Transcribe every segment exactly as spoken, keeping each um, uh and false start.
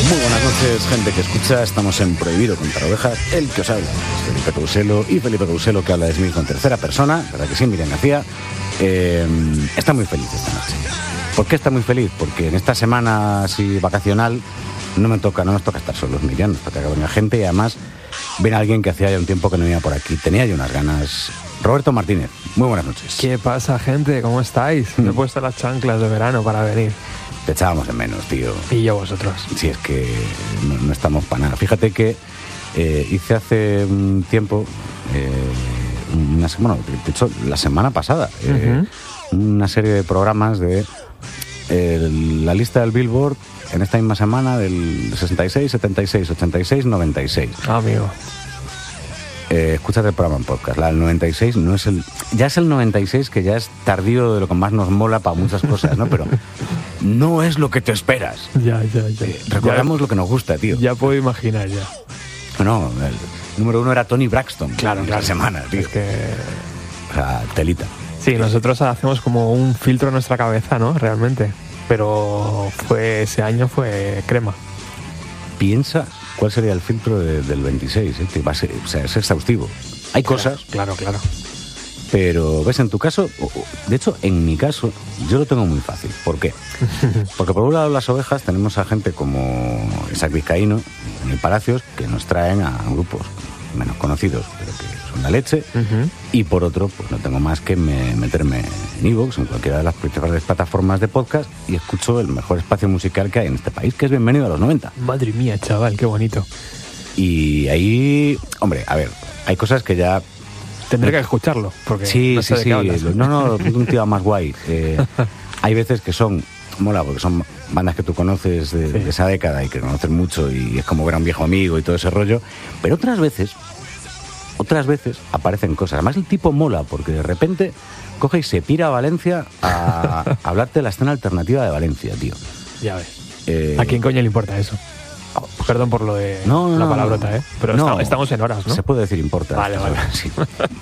Muy buenas noches, gente que escucha. Estamos en Prohibido Contar Ovejas. El que os habla es Felipe Couselo, y Felipe Couselo, que habla de sí mismo en tercera persona, ¿verdad que sí? Miriam García eh, está muy feliz esta noche. ¿Por qué está muy feliz? Porque en esta semana así vacacional no me toca, no nos toca estar solos, Miriam, nos toca que venga gente, y además viene alguien que hacía ya un tiempo que no venía por aquí. Tenía yo unas ganas. Roberto Martínez, muy buenas noches. ¿Qué pasa, gente? ¿Cómo estáis? Me he puesto las chanclas de verano para venir. Te echábamos de menos, tío. Y yo vosotros. Si es que no, no estamos para nada. Fíjate que eh, hice hace un tiempo, eh, una, bueno, de hecho, la semana pasada, eh, uh-huh. una serie de programas de eh, la lista del Billboard en esta misma semana del sesenta y seis, setenta y seis, ochenta y seis, noventa y seis. Ah, amigo. Eh, escúchate el programa en podcast. La del noventa y seis no es el... Ya es el noventa y seis, que ya es tardío de lo que más nos mola para muchas cosas, ¿no? Pero no es lo que te esperas. Ya, ya, ya. Eh, recordamos ya, lo que nos gusta, tío. Ya puedo imaginar, ya. No, el número uno era Tony Braxton. Claro, claro. La semana, tío. Es que... O sea, telita. Sí, nosotros hacemos como un filtro en nuestra cabeza, ¿no? Realmente. Pero fue ese año fue crema. Piensa... ¿Cuál sería el filtro de, del veintiséis? ¿Eh? Va a ser, o sea, es exhaustivo. Hay claro, cosas. Claro, claro. Pero, ¿ves? En tu caso, de hecho, en mi caso, yo lo tengo muy fácil. ¿Por qué? Porque por un lado, las ovejas, tenemos a gente como Isaac Vizcaíno, en el Palacios, que nos traen a grupos menos conocidos, pero que son la leche. Uh-huh. Y por otro, pues no tengo más que me, meterme en iVoox, en cualquiera de las principales plataformas de podcast, y escucho el mejor espacio musical que hay en este país, que es Bienvenido a los noventa. Madre mía, chaval, qué bonito. Y ahí, hombre, a ver, hay cosas que ya... Tendré que escucharlo, porque sí, no sé sí, de qué sí. No, no, un tío más guay. Eh, hay veces que son... Mola, porque son bandas que tú conoces de, sí. de esa década y que conoces mucho, y es como ver a un viejo amigo y todo ese rollo. Pero otras veces, otras veces aparecen cosas. Además, el tipo mola, porque de repente coge y se pira a Valencia a, a hablarte de la escena alternativa de Valencia, tío. Ya ves. Eh, ¿A quién coño le importa eso? Oh, pues, perdón por lo de no, no, la palabrota, ¿eh? Pero no, está, estamos en horas, ¿no? Se puede decir importa. Vale, vale. Sí.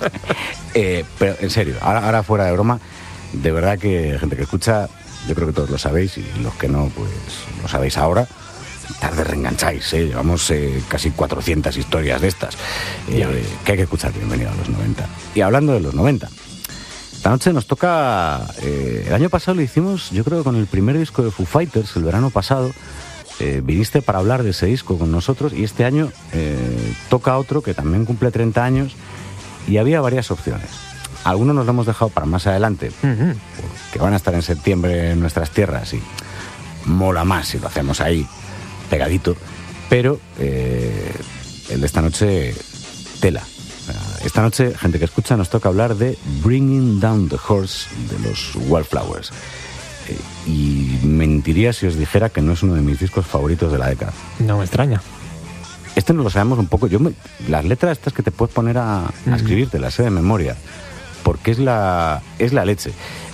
eh, pero en serio, ahora, ahora fuera de broma, de verdad que gente que escucha... Yo creo que todos lo sabéis, y los que no, pues lo sabéis ahora. Tarde reengancháis, ¿eh? Llevamos eh, casi cuatrocientas historias de estas eh, que hay que escuchar. Bienvenido a los noventa. Y hablando de los noventa, esta noche nos toca... Eh, el año pasado lo hicimos, yo creo, con el primer disco de Foo Fighters, el verano pasado. Eh, viniste para hablar de ese disco con nosotros, y este año eh, toca otro que también cumple treinta años, y había varias opciones. Algunos nos lo hemos dejado para más adelante, uh-huh. que van a estar en septiembre en nuestras tierras, y mola más si lo hacemos ahí, pegadito. Pero eh, el de esta noche, tela. Esta noche, gente que escucha, nos toca hablar de Bringing Down the Horse de los Wallflowers. Eh, y mentiría si os dijera que no es uno de mis discos favoritos de la década. No me extraña. Este nos lo sabemos un poco. Yo me, las letras estas que te puedes poner a, a escribirte, las sé de memoria, porque es la, es la leche.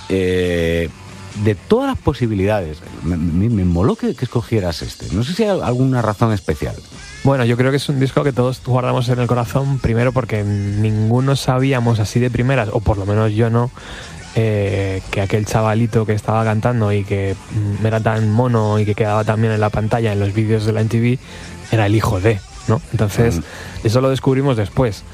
Eh, de todas las posibilidades, me, me, me moló que, que escogieras este. No sé si hay alguna razón especial. Bueno, yo creo que es un disco que todos guardamos en el corazón, primero porque ninguno sabíamos así de primeras, o por lo menos yo no, eh, que aquel chavalito que estaba cantando y que era tan mono y que quedaba también en la pantalla en los vídeos de la M T V era el hijo de, ¿no? Entonces, mm. eso lo descubrimos después.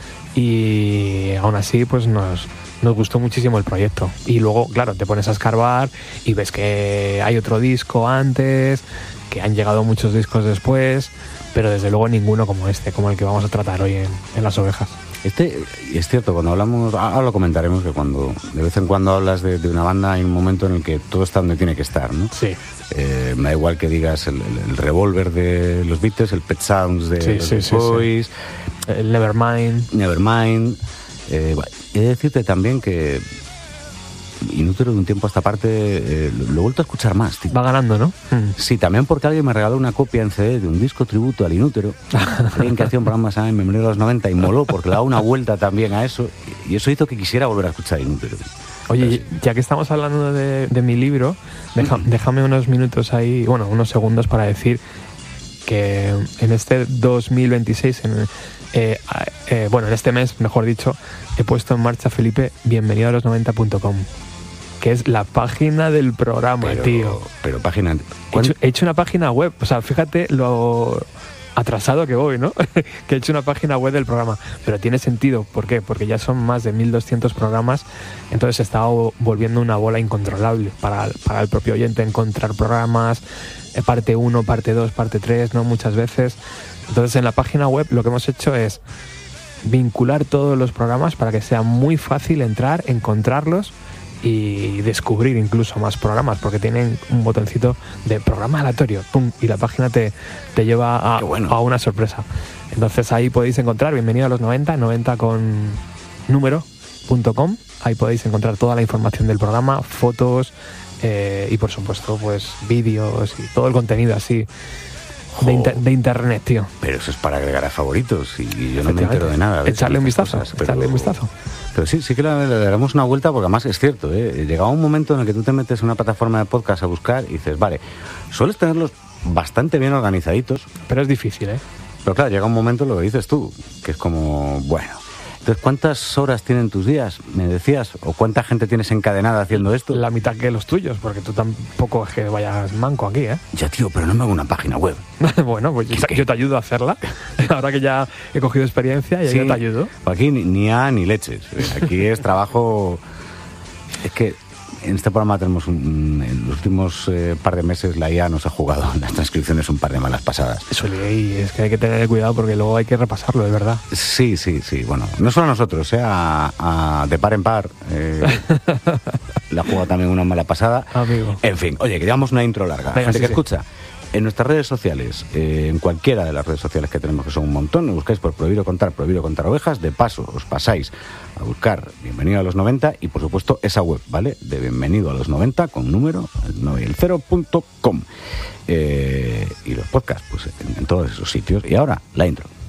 Y aún así, pues nos... nos gustó muchísimo el proyecto. Y luego, claro, te pones a escarbar y ves que hay otro disco antes, que han llegado muchos discos después, pero desde luego ninguno como este, como el que vamos a tratar hoy en, en Las Ovejas. Este, es cierto, cuando hablamos, ahora lo comentaremos, que cuando de vez en cuando hablas de, de una banda hay un momento en el que todo está donde tiene que estar, ¿no? Sí. Eh, me da igual que digas el, el, el Revolver de los Beatles, el Pet Sounds de sí, los sí, sí, Boys, sí. El Nevermind. Nevermind. Eh, bueno, he de decirte también que Inútero de un tiempo a esta parte eh, lo, lo he vuelto a escuchar más, tío. Va ganando, ¿no? Mm. Sí, también porque alguien me regaló una copia en C D de un disco tributo al Inútero. Alguien que hacía un programa en Bienvenido a los noventa y moló porque le daba una vuelta también a eso, y eso hizo que quisiera volver a escuchar Inútero. Oye, ya que estamos hablando de, de mi libro, deja, déjame unos minutos ahí, bueno, unos segundos para decir que en este dos mil veintiséis, en, eh, eh, bueno, en este mes, mejor dicho, he puesto en marcha, Felipe, bienvenido a los noventa punto com. que es la página del programa, pero, tío. Pero página... He hecho, he hecho una página web, o sea, fíjate lo atrasado que voy, ¿no? Que he hecho una página web del programa, pero tiene sentido. ¿Por qué? Porque ya son más de mil doscientos programas, entonces se está volviendo una bola incontrolable para, para el propio oyente encontrar programas, parte uno, parte dos, parte tres, ¿no? Muchas veces. Entonces en la página web lo que hemos hecho es vincular todos los programas para que sea muy fácil entrar, encontrarlos y descubrir incluso más programas, porque tienen un botoncito de programa aleatorio, pum, y la página te, te lleva a, bueno. a una sorpresa. Entonces ahí podéis encontrar Bienvenido a los noventa, noventa con número punto com. Ahí podéis encontrar toda la información del programa, fotos eh, y por supuesto pues vídeos y todo el contenido así de, inter- de internet, tío. Pero eso es para agregar a favoritos y yo no me entero de nada. Echarle un vistazo, cosas, pero... echarle un vistazo. Pero sí, sí que le, le daremos una vuelta porque además es cierto, ¿eh? Llegaba un momento en el que tú te metes en una plataforma de podcast a buscar y dices, vale, sueles tenerlos bastante bien organizaditos. Pero es difícil, ¿eh? Pero claro, llega un momento, lo que dices tú, que es como, bueno... Entonces, ¿cuántas horas tienen tus días? Me decías, o cuánta gente tienes encadenada haciendo esto. La mitad que los tuyos, porque tú tampoco es que vayas manco aquí, ¿eh? Ya, tío, pero no me hago una página web. Bueno, pues yo, yo te ayudo a hacerla. Ahora que ya he cogido experiencia, ya sí, yo te ayudo. Aquí ni, ni A ni leches. Aquí es trabajo... Es que en este programa tenemos un, en los últimos eh, par de meses la I A nos ha jugado en las transcripciones un par de malas pasadas. Eso, y es que hay que tener cuidado porque luego hay que repasarlo, de verdad. Sí, sí, sí. Bueno, no solo a nosotros, eh, a, a de par en par eh, la ha jugado también una mala pasada. Amigo. En fin, oye, que digamos una intro larga. Venga, Gente sí, que sí. escucha. En nuestras redes sociales, eh, en cualquiera de las redes sociales que tenemos, que son un montón, nos buscáis por Prohibido Contar, Prohibido Contar Ovejas. De paso, os pasáis a buscar Bienvenido a los noventa y, por supuesto, esa web, ¿vale? De Bienvenido a los noventa con número, el nueve y el cero punto com. Eh, y los podcasts, pues en, en todos esos sitios. Y ahora, la intro.